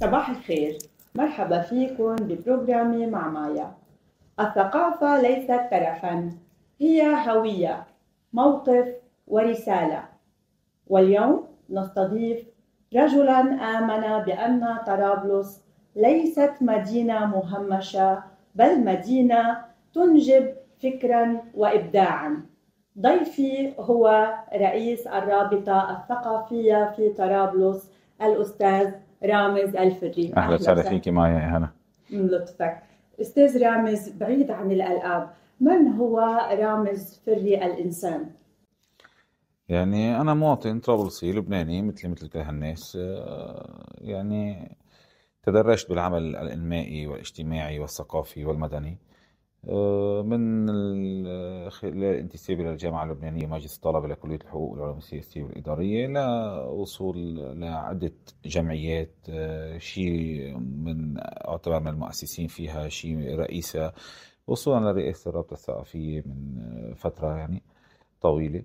صباح الخير، مرحبا فيكم ببروجرامي مع مايا. الثقافة ليست ترفا، هي هوية، موقف ورسالة. واليوم نستضيف رجلاً آمن بأن طرابلس ليست مدينة مهمشة، بل مدينة تنجب فكراً وإبداعاً. ضيفي هو رئيس الرابطة الثقافية في طرابلس، الأستاذ رامز الفري. أهلا وسهلا فيك مايا. هلا من لطفك. أستاذ رامز، بعيد عن الألعاب، من هو رامز فري الإنسان؟ يعني أنا مواطن طرابلسي لبناني مثل كل هالناس. يعني تدرجت بالعمل الإنمائي والاجتماعي والثقافي والمدني من الانتساب إلى الجامعة اللبنانية مجلس الطلبة لكلية الحقوق والعلوم السياسية والإدارية، لوصول لعدة جمعيات. شيء أعتبر من المؤسسين فيها، شيء رئيسة، وصولا لرئاسة الرابطة الثقافية من فترة يعني طويلة.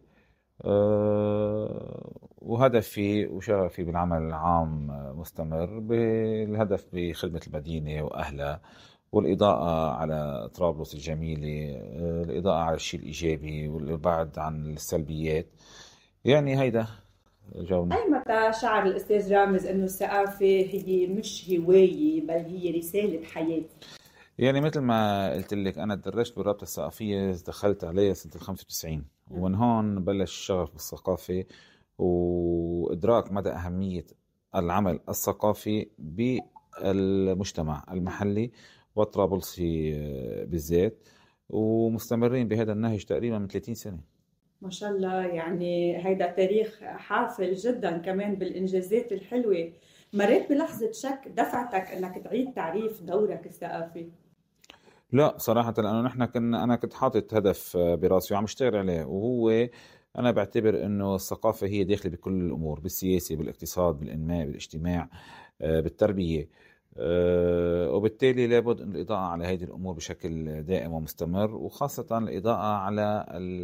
وهدفي وشغفي بالعمل العام مستمر، بالهدف بخدمة المدينة وأهلها، والإضاءة على طرابلس الجميلة، الإضاءة على الشيء الإيجابي والبعد عن السلبيات. يعني هيدا جونا. أي متى شعر الأستاذ رامز أنه الثقافة هي مش هواية بل هي رسالة حياة؟ يعني مثل ما قلت لك، أنا تدرجت بالرابطة الثقافية، دخلت عليها سنة 95، ومن هون بلش الشغف بالثقافة وإدراك مدى أهمية العمل الثقافي بالمجتمع المحلي والطرابلسي بالذات، ومستمرين بهذا النهج تقريبا من 30 سنة. ما شاء الله، يعني هيدا تاريخ حافل جدا كمان بالإنجازات الحلوة. مريت بلحظة شك دفعتك أنك تعيد تعريف دورك الثقافي؟ لا صراحة، لأنه أنا كنت حاطط هدف براسي وعم اشتغل عليه، وهو أنا بعتبر إنه الثقافة هي داخلة بكل الأمور، بالسياسة، بالاقتصاد، بالإنماء، بالاجتماع، بالتربية. وبالتالي لابد أن الإضاءة على هذه الأمور بشكل دائم ومستمر، وخاصة الإضاءة على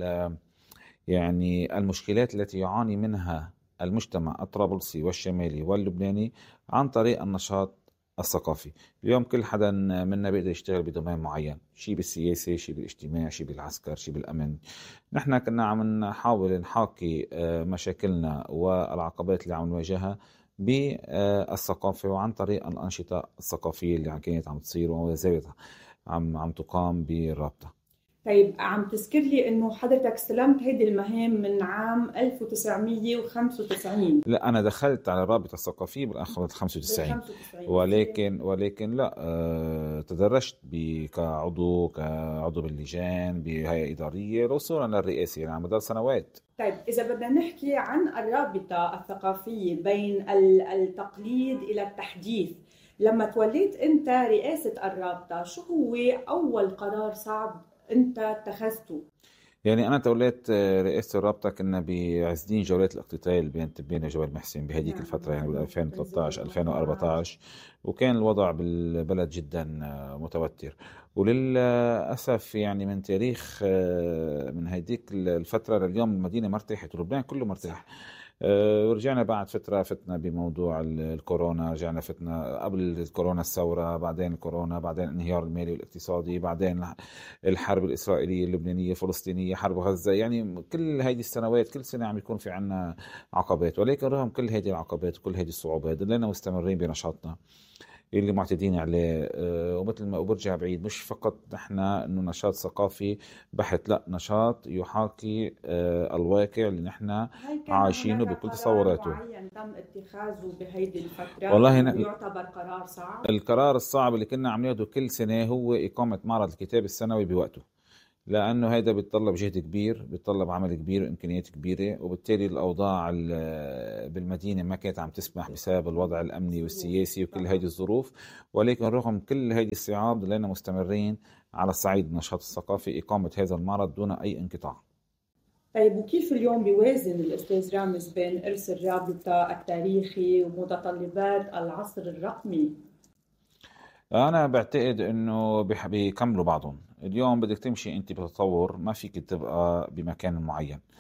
يعني المشكلات التي يعاني منها المجتمع الطرابلسي والشمالي واللبناني عن طريق النشاط الثقافي. اليوم كل حدا منا بيقدر يشتغل بدومين معين، شيء بالسياسة، شيء بالاجتماع، شيء بالعسكر، شيء بالأمن. نحن كنا عم نحاول نحاكي مشاكلنا والعقبات اللي عم نواجهها بالثقافة، وعن طريق الأنشطة الثقافية اللي كانت عم تصير وما زالت عم تقام بالرابطة. طيب، عم تذكر لي انه حضرتك استلمت هيدي المهام من عام 1995؟ لا، أنا دخلت على الرابطة الثقافية بال 95، ولكن لا، تدرجت كعضو باللجان بهيئة إدارية وصولا للرئاسة يعني على مدار سنوات. طيب، إذا بدنا نحكي عن الرابطة الثقافية بين التقليد إلى التحديث، لما توليت أنت رئاسة الرابطة، شو هو أول قرار صعب أنت اتخذته؟ يعني أنا توليت رئاسة الرابطة، كنا بعزدين جولات الاقتتال بين تبين وجبل محسن بهديك نعم الفترة، يعني بال نعم، 2013 تنزيل المطارات. 2014. وكان الوضع بالبلد جدا متوتر، وللأسف يعني من تاريخ من هديك الفترة لليوم المدينة ما ارتاحت، ولبنان كله مرتاح. ورجعنا بعد فترة فتنا بموضوع الكورونا، رجعنا فتنا قبل الكورونا الثورة، بعدين الكورونا، بعدين الانهيار المالي والاقتصادي، بعدين الحرب الإسرائيلية اللبنانية الفلسطينية، حرب غزة. يعني كل هذه السنوات كل سنة عم يكون في عنا عقبات، ولكن رغم كل هذه العقبات وكل هذه الصعوبات ضلينا مستمرين بنشاطنا اللي معتدين عليه. ومثل ما برجع بعيد، مش فقط نحن انه نشاط ثقافي بحت، لا، نشاط يحاكي الواقع اللي نحن هل كان عايشينه هناك بكل قرار تصوراته. معين تم اتخاذه بهيدي الفترة والله ويعتبر قرار صعب؟ القرار الصعب اللي كنا عم ناخده كل سنة هو إقامة معرض الكتاب السنوي بوقته، لأنه هذا بيتطلب جهد كبير، بيتطلب عمل كبير وإمكانيات كبيرة، وبالتالي الأوضاع بالمدينة ما كانت عم تسمح بسبب الوضع الأمني والسياسي وكل هذه الظروف. ولكن رغم كل هذه الصعاب ضلينا مستمرين على الصعيد النشاط الثقافي إقامة هذا المعرض دون أي انقطاع. طيب، وكيف اليوم بيوازن الأستاذ رامز بين إرث الرابطة التاريخي ومتطلبات العصر الرقمي؟ أنا بعتقد إنه بيكملوا بعضهم. اليوم بدك تمشي أنت بتطور، ما فيك تبقى بمكان معين.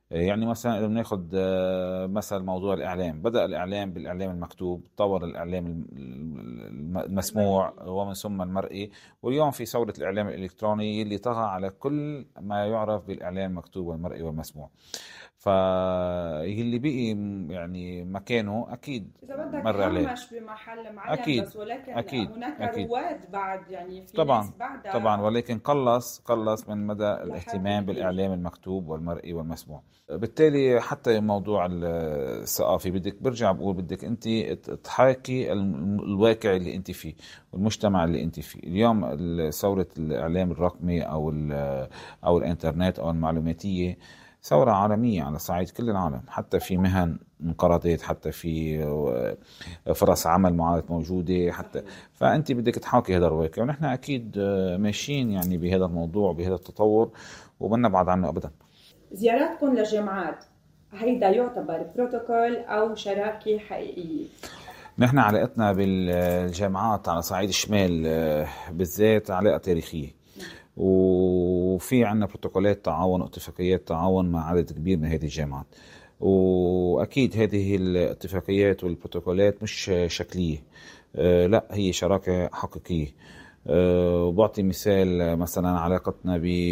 يعني مثلا إذا بناخذ مثلا موضوع الإعلام، بدأ الإعلام بالإعلام المكتوب، طور الإعلام المسموع ومن ثم المرئي، واليوم في ثورة الإعلام الإلكتروني اللي طغى على كل ما يعرف بالإعلام المكتوب والمرئي والمسموع. فاللي بقي يعني مكانه أكيد إذا بدك مر عليه. همش بمحل معين أكيد بس، ولكن أكيد هناك أكيد رواد بعد، يعني في ناس طبعا طبعا، بعدها ولكن قلص من مدى لحد الاهتمام كبير. بالإعلام المكتوب والمرئي والمسموع. بالتالي حتى موضوع الثقافي بدك برجع بقول بدك أنت تحاكي الواقع اللي أنت فيه والمجتمع اللي أنت فيه اليوم. ثورة الإعلام الرقمي أو الإنترنت أو المعلوماتية ثورة عالمية على صعيد كل العالم، حتى في مهن انقرضت، حتى في فرص عمل معادة موجودة حتى. فأنت بدك تحاكي هذا الواقع، ونحن أكيد ماشيين يعني بهذا الموضوع بهذا التطور وما نبعد عنه أبدا. زياراتكم للجامعات هيدا يعتبر بروتوكول أو شراكة حقيقية؟ نحن علاقتنا بالجامعات على صعيد الشمال بالذات علاقة تاريخية، وفي عنا بروتوكولات تعاون واتفاقيات تعاون مع عدد كبير من هذه الجامعات. وأكيد هذه الاتفاقيات والبروتوكولات مش شكلية، لا هي شراكة حقيقية. وبعطي مثال مثلا علاقتنا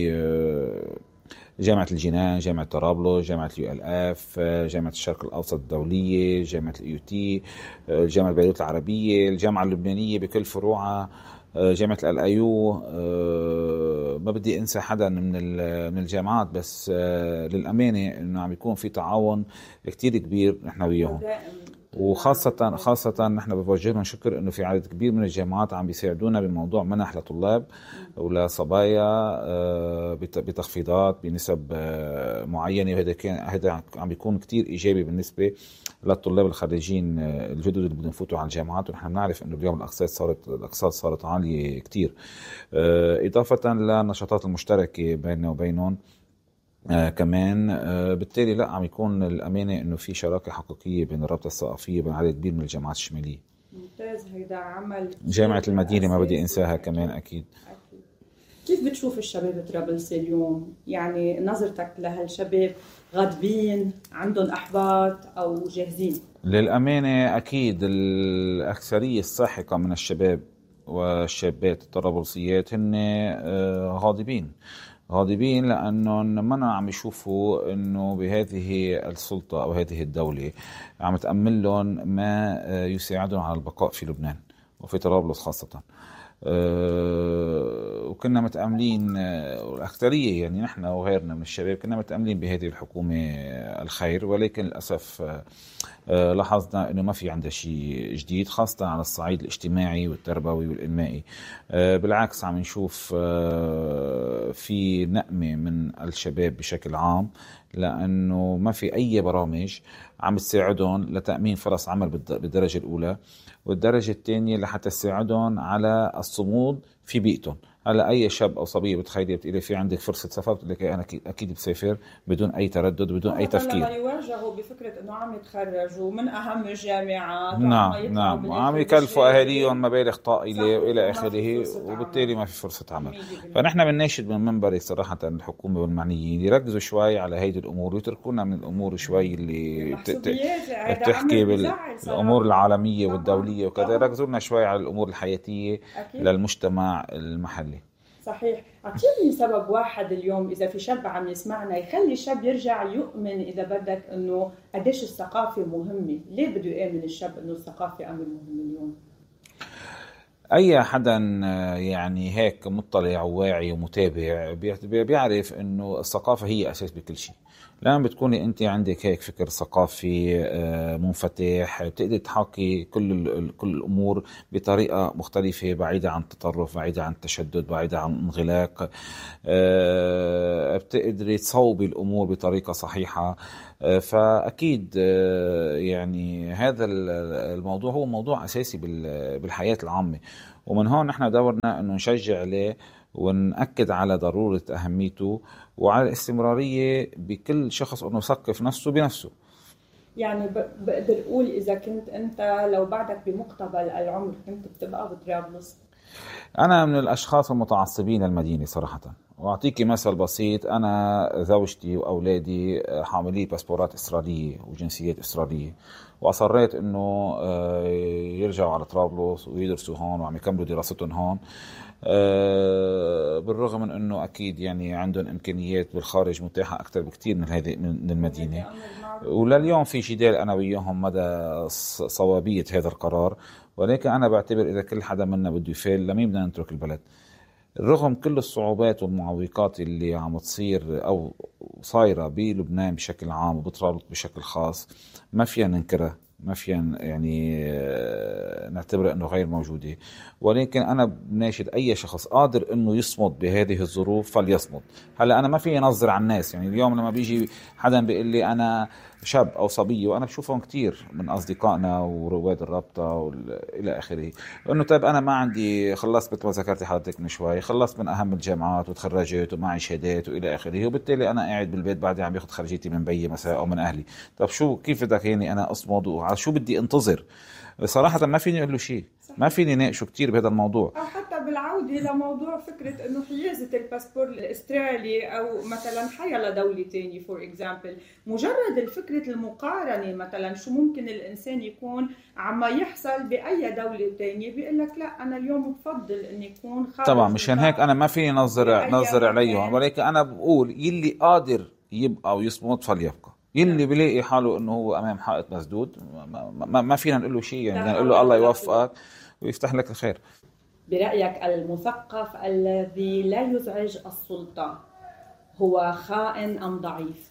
بجامعة الجنان، جامعة طرابلس، جامعة ULF، جامعة الشرق الأوسط الدولية، جامعة الIUT، الجامعة بيروت العربية، الجامعة اللبنانية بكل فروعها، جامعة الأيو. ما بدي أنسى حدا من الجامعات، بس للأمانة إنه عم يكون في تعاون كتير كبير نحن وياهم، وخاصة نحن بوجه لهم شكر إنه في عدد كبير من الجامعات عم بيساعدونا بموضوع منح لطلاب ولصبايا بتخفيضات بنسب معينة، وهذا عم بيكون كتير إيجابي بالنسبة للطلاب الخريجين الجدد اللي بدهم يفوتوا على الجامعات. ونحن بنعرف إنه اليوم الأقساط صارت عالية كتير، إضافة للنشاطات المشتركة بيننا وبينهم كمان. بالتالي لا عم يكون الأمانة إنه في شراكة حقيقية بين الرابطة الثقافية وبين عدد كبير من الجامعات الشمالية. ممتاز، هيدا عمل. جامعة المدينة ما بدي أنساها كمان أكيد. كيف بتشوف الشباب طرابلسي اليوم؟ يعني نظرتك لهالشباب، غاضبين، عندهم أحباط أو جاهزين؟ للأمانة أكيد الأكثرية الساحقة من الشباب والشابات الطرابلسيات هن غاضبين لأنهم ما عم يشوفوا أنه بهذه السلطة أو هذه الدولة عم تأمن لهم ما يساعدهم على البقاء في لبنان وفي طرابلس خاصة. وكنا متأملين، الأكثرية يعني نحن وغيرنا من الشباب كنا متأملين بهذه الحكومة الخير، ولكن للأسف لاحظنا أنه ما في عندها شيء جديد، خاصة على الصعيد الاجتماعي والتربوي والإنمائي. بالعكس عم نشوف في نقمة من الشباب بشكل عام، لأنه ما في أي برامج عم تساعدهم لتأمين فرص عمل بالدرجة الأولى، والدرجة الثانية لحتى تساعدهم على الصمود في بيئتهم. هلا اي شاب او صبيه بتخيلي بتقولي في عندك فرصه سفر، بتقول لك انا اكيد بسافر بدون اي تردد بدون اي تفكير. لما يواجهوا بفكره انه عم يتخرجوا من اهم الجامعات، نعم وعم يكلفوا اهاليهم مبالغ طائله والى اخره، وبالتالي ما في فرصه عمل. فنحن بنناشد من منبري صراحه الحكومه والمعنيين يركزوا شوي على هيدي الامور ويتركونا من الامور شوي اللي بتحكي بالامور العالميه والدوليه وكذا، يركزوا لنا شوي على الامور الحياتيه للمجتمع المحلي. صحيح. أعطيني سبب واحد اليوم إذا في شاب عم يسمعنا يخلي الشاب يرجع يؤمن إذا بدك إنه قديش الثقافة مهمة. ليه بده يؤمن الشاب إنه الثقافة أمر مهم اليوم؟ أي حدا يعني هيك مطلع وواعي ومتابع بيعرف إنه الثقافة هي أساس بكل شيء. لما بتكوني أنت عندك هيك فكر ثقافي منفتح، بتقدر تحكي كل الأمور بطريقة مختلفة، بعيدة عن التطرف، بعيدة عن التشدد، بعيدة عن الانغلاق. بتقدري تصوبي الأمور بطريقة صحيحة. فأكيد يعني هذا الموضوع هو موضوع أساسي بالحياة العامة، ومن هون نحن دورنا أنه نشجع عليه ونأكد على ضرورة أهميته وعلى الاستمرارية بكل شخص أنه يثقف نفسه بنفسه. يعني بقدر أقول إذا كنت أنت لو بعدك بمقتبل العمر كنت بتبقى بطرابلس؟ أنا من الأشخاص المتعصبين للمدينة صراحة. وأعطيكي مثل بسيط، أنا زوجتي وأولادي حاملي باسبورات إسرائيلية وجنسيات إسرائيلية، وأصريت إنه يرجعوا على طرابلس ويدرسوا هون وعم يكملوا دراستهم هون. بالرغم من إنه أكيد يعني عندهم إمكانيات بالخارج متاحة أكثر بكتير من هذه من المدينة. ولليوم في جدال أنا وياهم مدى صوابية هذا القرار، ولكن أنا بعتبر إذا كل حدا منا بده يفعل لمين بدنا نترك البلد. رغم كل الصعوبات والمعوقات اللي عم تصير أو صايرة بلبنان بشكل عام وبطرابلس بشكل خاص، ما فينا ننكرها، ما فينا يعني نعتبر أنه غير موجودة. ولكن أنا بناشد أي شخص قادر أنه يصمد بهذه الظروف فليصمد. هلأ أنا ما في نظر على الناس، يعني اليوم لما بيجي حدا بيقول لي أنا شاب أو صبية، وأنا بشوفهم كتير من أصدقائنا ورواد الرابطة إلى آخره، إنه طيب أنا ما عندي، خلصت مثل ما ذكرتي حضرتك من شوي، خلصت من أهم الجامعات وتخرجت ومعي شهادات وإلى آخره، وبالتالي أنا قاعد بالبيت بعدي عم باخذ خرجيتي من بيي مثلا أو من أهلي. طب شو كيف بدك يعني أنا أصمد وعلى شو بدي أنتظر؟ صراحة ما فيني أقول له شيء، ما فيني ناقشه كتير بهذا الموضوع. أو حتى بالعودة لموضوع فكرة إنه حيازة الباسبور الأسترالي أو مثلا حيلا دولة تانية فور إكزامبل، مجرد الفكرة المقارنة مثلا شو ممكن الإنسان يكون عم يحصل بأي دولة تانية، بيقول لك لا أنا اليوم بفضل إني يكون خارج. طبعا مشان هيك أنا ما فيني نظر عليهم، ولكن أنا بقول يلي قادر يبقى ويصمد فليبقى. يلي بلاقي حاله انه هو امام حائط مسدود ما فينا نقول له شيء، يعني بدنا نقول له الله يوفقك ويفتح لك الخير. برأيك المثقف الذي لا يزعج السلطة هو خائن أم ضعيف؟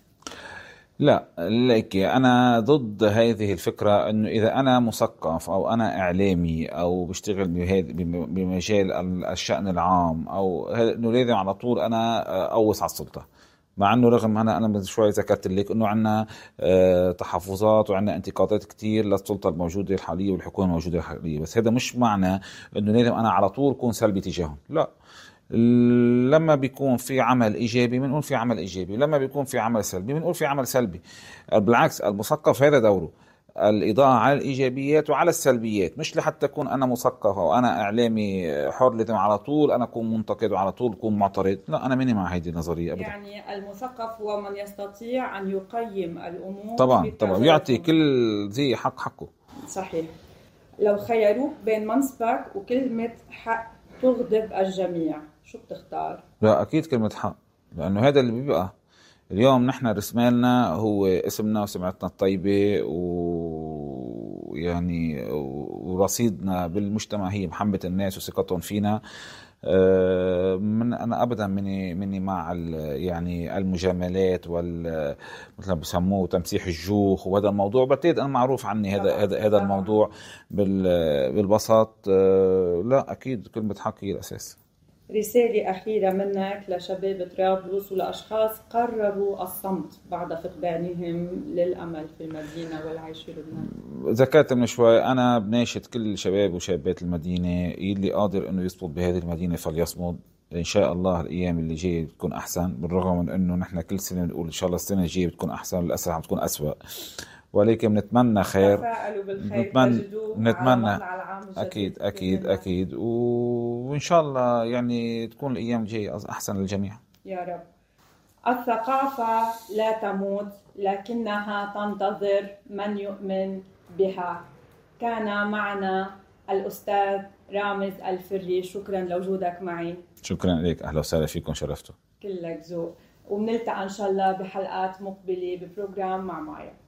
لا، لك أنا ضد هذه الفكرة، أنه إذا أنا مثقف أو أنا إعلامي أو بشتغل بمجال الشأن العام أو أنه لازم على طول أنا أوس على السلطة. مع أنه رغم أنا من شوي ذكرت لك أنه عنا تحفظات وعنا انتقادات كتير للسلطة الموجودة الحالية والحكومة الموجودة الحالية، بس هذا مش معنى أنه لازم أنا على طول أكون سلبي تجاههم، لا. لما بيكون في عمل إيجابي بنقول في عمل إيجابي، لما بيكون في عمل سلبي بنقول في عمل سلبي. بالعكس، المثقف هذا دوره الإضاءة على الإيجابيات وعلى السلبيات، مش لحتى أكون أنا مثقف أو أنا إعلامي حر لازم على طول أنا أكون منتقد وعلى طول أكون معترض. لا، أنا ماني مع هذه النظرية أبدا. يعني المثقف هو من يستطيع أن يقيم الأمور طبعا يعطي كل ذي حقه. صحيح. لو خيروك بين منصبك وكلمة حق تغضب الجميع، شو بتختار؟ لا، أكيد كلمة حق، لأنه هذا اللي بيبقى اليوم نحن رسمالنا هو اسمنا وسمعتنا الطيبة، ويعني ورصيدنا بالمجتمع هي محبة الناس وثقتهم فينا. أنا أبدا مني مع يعني المجاملات مثل ما بسموه تمسيح الجوخ، وهذا الموضوع بعتقد أنا معروف عني هذا الموضوع بالبسط. لا، أكيد كلمة حق هي الأساس. رسالة أخيرة منك لشباب طرابلس ولأشخاص قرروا الصمت بعد فقدانهم للأمل في المدينة والعيش في لبنان. ذكرت من شوي، أنا بناشد كل شباب وشابات المدينة يلي قادر إنه يصمد بهذه المدينة فليصمد. إن شاء الله الأيام اللي جاية بتكون أحسن، بالرغم من إنه نحن كل سنة نقول إن شاء الله السنة الجاية بتكون أحسن، للأسف عم تكون أسوأ، ولكن بنتمنى خير. نتمنى أكيد وإن شاء الله يعني تكون الأيام الجاية أحسن للجميع يا رب. الثقافة لا تموت لكنها تنتظر من يؤمن بها. كان معنا الأستاذ رامز الفري، شكرا لوجودك معي. شكرا لك، أهلا وسهلا فيكم، شرفتوا. كلك ذوق، وبنلتقى إن شاء الله بحلقات مقبلة ببروجرام مع مايا.